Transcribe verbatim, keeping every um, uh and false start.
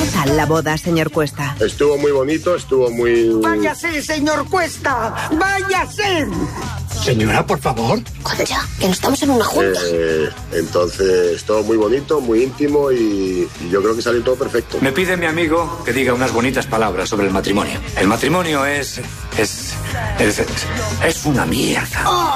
tal la boda, señor Cuesta? Estuvo muy bonito, estuvo muy... ¡Váyase, señor Cuesta! ¡Váyase! Señora, por favor. Joder, ya, que no estamos en una junta. Eh, entonces, todo muy bonito, muy íntimo y, y yo creo que salió todo perfecto. Me pide mi amigo que diga unas bonitas palabras sobre el matrimonio. El matrimonio es... es... es, es, es una mierda. ¡Oh,